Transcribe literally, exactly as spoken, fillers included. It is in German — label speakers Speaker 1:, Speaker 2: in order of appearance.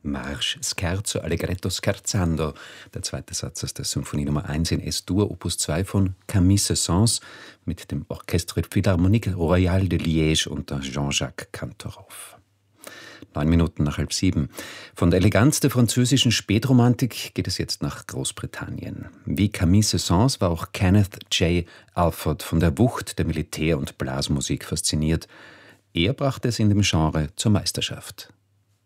Speaker 1: Marsch, Scherzo, Allegretto, Scherzando, der zweite Satz aus der Symphonie Nummer eins in S-Dur, Opus zwei von Camille Saint-Saëns mit dem Orchestre Philharmonique Royale de Liège unter Jean-Jacques Cantoral. Neun Minuten nach halb sieben. Von der Eleganz der französischen Spätromantik geht es jetzt nach Großbritannien. Wie Camille Saint-Saëns war auch Kenneth J. Alford von der Wucht der Militär- und Blasmusik fasziniert. Er brachte es in dem Genre zur Meisterschaft.